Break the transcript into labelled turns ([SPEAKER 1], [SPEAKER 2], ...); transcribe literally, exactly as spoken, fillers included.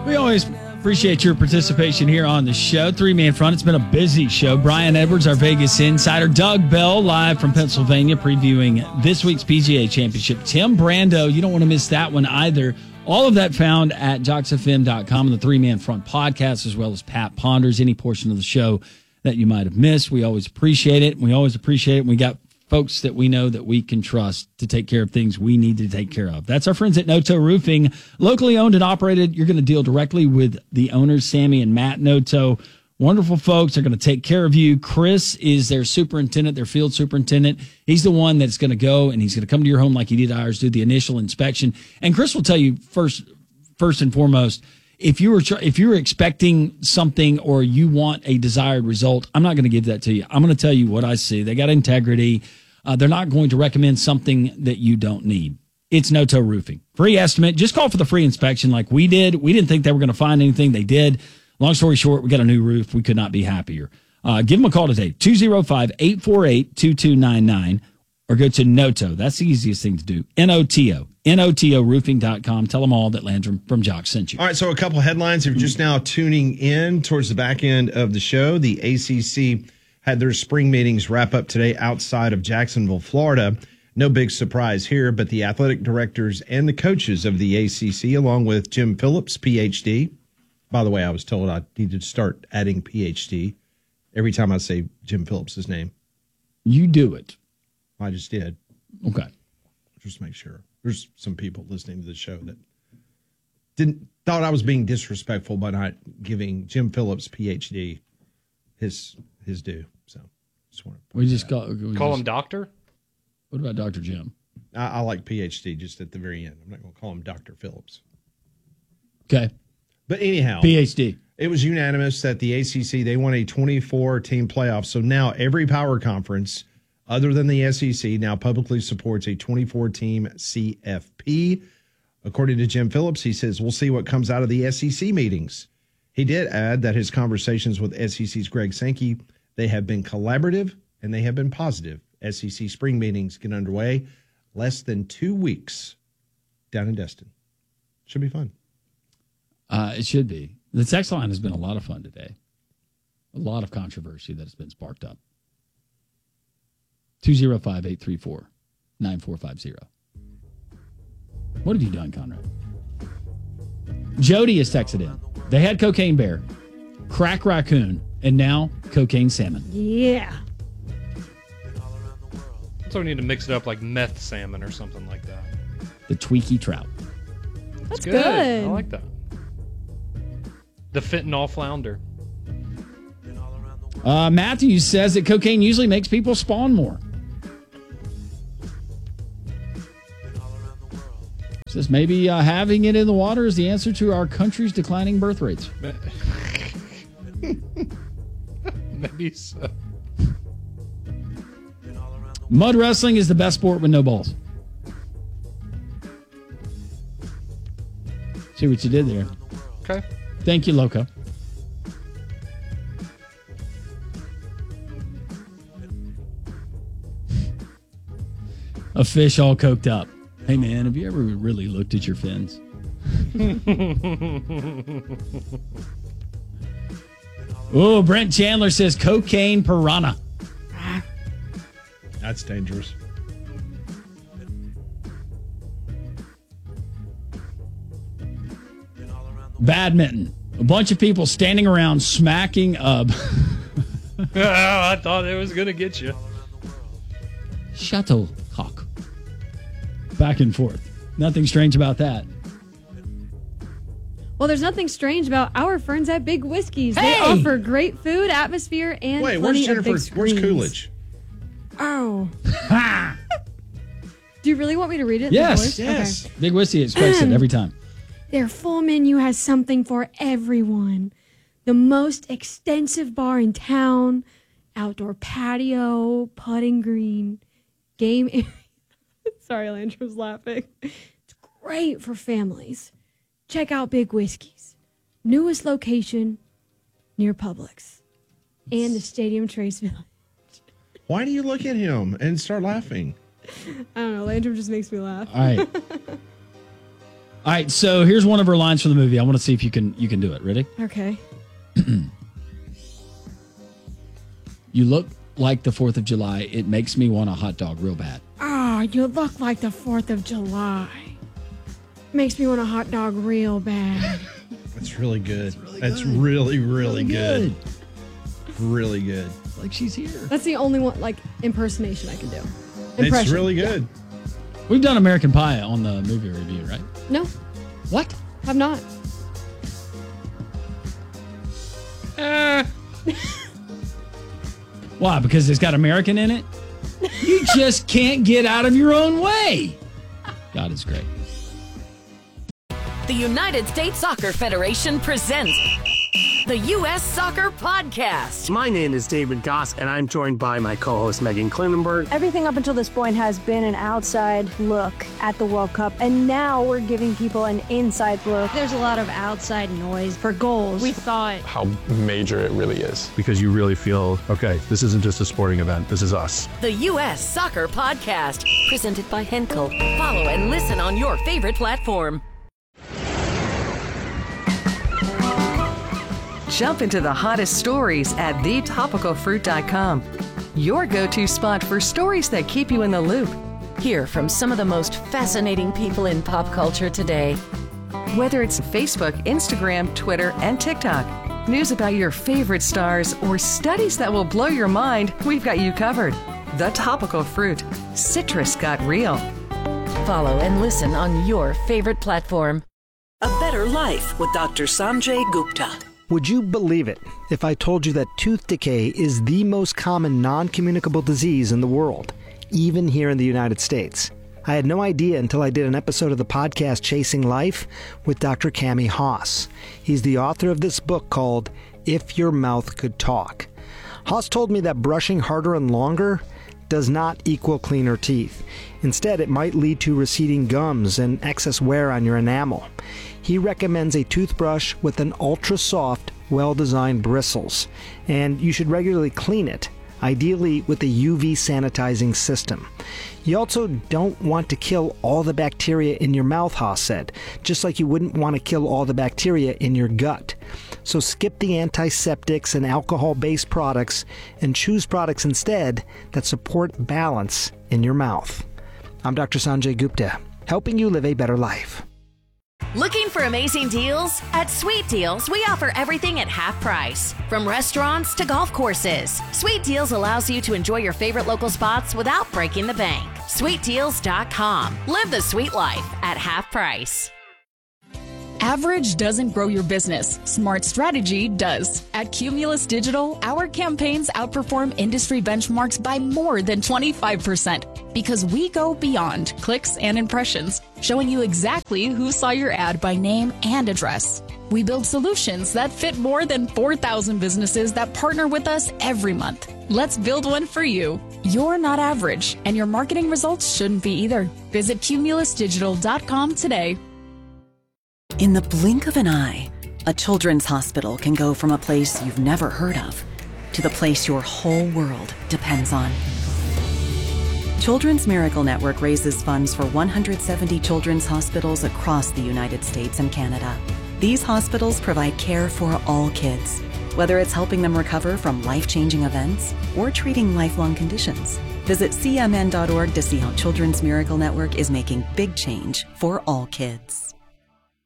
[SPEAKER 1] We always appreciate your participation here on the show. Three-man front. It's been a busy show. Brian Edwards, our Vegas insider. Doug Bell, live from Pennsylvania, previewing this week's P G A Championship. Tim Brando, you don't want to miss that one either. All of that found at jocks f m dot com and the Three-Man Front podcast, as well as Pat ponders any portion of the show that you might have missed. We always appreciate it. We always appreciate it. We got folks that we know that we can trust to take care of things we need to take care of. That's our friends at Noto Roofing, locally owned and operated. You're going to deal directly with the owners, Sammy and Matt Noto. Wonderful folks. They're going to take care of you. Chris is their superintendent, their field superintendent. He's the one that's going to go and he's going to come to your home like he did ours, do the initial inspection. And Chris will tell you first, first and foremost, if you were if you were expecting something or you want a desired result, I'm not going to give that to you. I'm going to tell you what I see. They got integrity. Uh, they're not going to recommend something that you don't need. It's Noto Roofing. Free estimate. Just call for the free inspection like we did. We didn't think they were going to find anything. They did. Long story short, we got a new roof. We could not be happier. Uh, give them a call today, two oh five, eight four eight, two two nine nine, or go to Noto. That's the easiest thing to do. N O T O. N O T O roofing dot com. Tell them all that Landrum from Jock sent you.
[SPEAKER 2] All right, so a couple headlines. If you're just now tuning in towards the back end of the show, the A C C had their spring meetings wrap up today outside of Jacksonville, Florida. No big surprise here, but the athletic directors and the coaches of the A C C, along with Jim Phillips, P H D. By the way, I was told I needed to start adding P H D every time I say Jim Phillips' name.
[SPEAKER 1] You do it.
[SPEAKER 2] I just did.
[SPEAKER 1] Okay.
[SPEAKER 2] Just make sure. There's some people listening to the show that didn't thought I was being disrespectful by not giving Jim Phillips, P H D, his his due. So just want to
[SPEAKER 1] we just call, we
[SPEAKER 3] call
[SPEAKER 1] just,
[SPEAKER 3] him doctor.
[SPEAKER 1] What about Doctor Jim?
[SPEAKER 2] I, I like P H D just at the very end. I'm not going to call him Doctor Phillips.
[SPEAKER 1] Okay.
[SPEAKER 2] But anyhow,
[SPEAKER 1] P H D.
[SPEAKER 2] It was unanimous that the A C C, they won a twenty-four team playoff. So now every power conference other than the S E C now publicly supports a twenty-four team C F P. According to Jim Phillips, he says, we'll see what comes out of the S E C meetings. He did add that his conversations with S E C's Greg Sankey, they have been collaborative and they have been positive. S E C spring meetings get underway less than two weeks down in Destin. Should be fun.
[SPEAKER 1] Uh, it should be. The text line has been a lot of fun today. A lot of controversy that has been sparked up. two oh five, eight three four, nine four five zero. What have you done, Conrad? Jody has texted in. They had Cocaine Bear, Crack Raccoon, and now Cocaine Salmon.
[SPEAKER 4] Yeah.
[SPEAKER 3] So we need to mix it up like meth salmon or something like that.
[SPEAKER 1] The Tweaky Trout.
[SPEAKER 4] That's
[SPEAKER 3] good.
[SPEAKER 4] good.
[SPEAKER 3] I like that. The fentanyl flounder.
[SPEAKER 1] Uh, Matthew says that cocaine usually makes people spawn more. Says maybe uh, having it in the water is the answer to our country's declining birth rates.
[SPEAKER 3] Maybe so.
[SPEAKER 1] Mud wrestling is the best sport with no balls. See what you did there.
[SPEAKER 3] Okay.
[SPEAKER 1] Thank you, Loco. A fish all coked up. Hey, man, have you ever really looked at your fins? Oh, Brent Chandler says cocaine piranha.
[SPEAKER 2] That's dangerous.
[SPEAKER 1] Badminton. A bunch of people standing around smacking up.
[SPEAKER 3] I thought it was going to get you.
[SPEAKER 1] Shuttlecock. Back and forth. Nothing strange about that.
[SPEAKER 4] Well, there's nothing strange about our friends at Big Whiskeys.
[SPEAKER 1] Hey!
[SPEAKER 4] They offer great food, atmosphere, and
[SPEAKER 2] Wait,
[SPEAKER 4] plenty
[SPEAKER 2] where's Jennifer?
[SPEAKER 4] of big
[SPEAKER 2] Where's
[SPEAKER 4] screens.
[SPEAKER 2] Coolidge?
[SPEAKER 4] Oh. Do you really want me to read it? in
[SPEAKER 1] Yes,
[SPEAKER 4] voice?
[SPEAKER 2] yes.
[SPEAKER 4] Okay.
[SPEAKER 1] Big Whiskey expects it every time.
[SPEAKER 4] Their full menu has something for everyone. The most extensive bar in town, outdoor patio, putting green, game area. Sorry, Landrum's laughing. It's great for families. Check out Big Whiskeys. Newest location near Publix and the Stadium Trace Village.
[SPEAKER 2] Why do you look at him and start laughing?
[SPEAKER 4] I don't know. Landrum just makes me laugh.
[SPEAKER 1] All right. All right, so here's one of her lines from the movie. I want to see if you can you can do it. Ready?
[SPEAKER 4] Okay.
[SPEAKER 1] You look like the fourth of July. It makes me want a hot dog real bad.
[SPEAKER 4] Ah, you look like the fourth of July. Makes me want a hot dog real bad.
[SPEAKER 2] That's really good.
[SPEAKER 1] really
[SPEAKER 2] That's
[SPEAKER 1] good.
[SPEAKER 2] really, really,
[SPEAKER 1] Really
[SPEAKER 2] good.
[SPEAKER 1] good.
[SPEAKER 2] Really good.
[SPEAKER 1] It's like she's here.
[SPEAKER 4] That's the only one, like, impersonation I can do.
[SPEAKER 2] It's
[SPEAKER 4] Impression.
[SPEAKER 2] really good.
[SPEAKER 1] We've done American Pie on the movie review, right?
[SPEAKER 4] No,
[SPEAKER 1] What?
[SPEAKER 4] I'm not.
[SPEAKER 3] Eh,
[SPEAKER 1] Why? Because it's got American in it? You just can't get out of your own way. God is great.
[SPEAKER 5] The United States Soccer Federation presents the U S Soccer Podcast.
[SPEAKER 6] My name is David Goss, and I'm joined by my co-host Megan Klinenberg.
[SPEAKER 7] Everything up until this point has been an outside look at the World Cup, and now we're giving people an inside look.
[SPEAKER 8] There's a lot of outside noise for goals.
[SPEAKER 4] We thought.
[SPEAKER 9] How major it really is.
[SPEAKER 10] Because you really feel, okay, this isn't just a sporting event, this is us.
[SPEAKER 5] The U S Soccer Podcast, presented by Henkel. Follow and listen on your favorite platform. Jump into the hottest stories at the topical fruit dot com. Your go-to spot for stories that keep you in the loop. Hear from some of the most fascinating people in pop culture today. Whether it's Facebook, Instagram, Twitter, and TikTok, news about your favorite stars, or studies that will blow your mind, we've got you covered. The Topical Fruit. Citrus got real. Follow and listen on your favorite platform.
[SPEAKER 11] A Better Life with Doctor Sanjay Gupta.
[SPEAKER 12] Would you believe it if I told you that tooth decay is the most common non-communicable disease in the world, even here in the United States? I had no idea until I did an episode of the podcast Chasing Life with Doctor Cami Haas. He's the author of this book called If Your Mouth Could Talk. Haas told me that brushing harder and longer does not equal cleaner teeth. Instead, it might lead to receding gums and excess wear on your enamel. He recommends a toothbrush with an ultra-soft, well-designed bristles, and you should regularly clean it, ideally with a U V sanitizing system. You also don't want to kill all the bacteria in your mouth, Haas said, just like you wouldn't want to kill all the bacteria in your gut. So skip the antiseptics and alcohol-based products and choose products instead that support balance in your mouth. I'm Doctor Sanjay Gupta, helping you live a better life.
[SPEAKER 5] Looking for amazing deals? At Sweet Deals, we offer everything at half price. From restaurants to golf courses, Sweet Deals allows you to enjoy your favorite local spots without breaking the bank. sweet deals dot com. Live the sweet life at half price.
[SPEAKER 13] Average doesn't grow your business. Smart strategy does. At Cumulus Digital, our campaigns outperform industry benchmarks by more than twenty-five percent because we go beyond clicks and impressions, showing you exactly who saw your ad by name and address. We build solutions that fit more than four thousand businesses that partner with us every month. Let's build one for you. You're not average, and your marketing results shouldn't be either. Visit cumulus digital dot com today.
[SPEAKER 11] In the blink of an eye, a children's hospital can go from a place you've never heard of to the place your whole world depends on. Children's Miracle Network raises funds for one hundred seventy children's hospitals across the United States and Canada. These hospitals provide care for all kids, whether it's helping them recover from life-changing events or treating lifelong conditions. Visit C M N dot org to see how Children's Miracle Network is making big change for all kids.